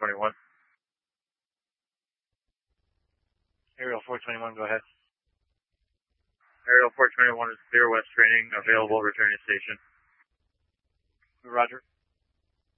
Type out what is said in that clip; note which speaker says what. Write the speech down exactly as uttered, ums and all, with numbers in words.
Speaker 1: twenty-one. Aerial four twenty-one, go ahead. Aerial four twenty-one is clear west training, available, returning station. Roger.